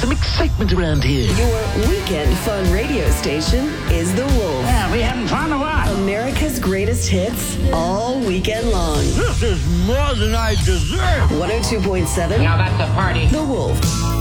some excitement around here. Your weekend fun radio station is The Wolf. Yeah, we having fun or what? America's greatest hits all weekend long. This is more than I deserve. 102.7. Now that's a party. The Wolf.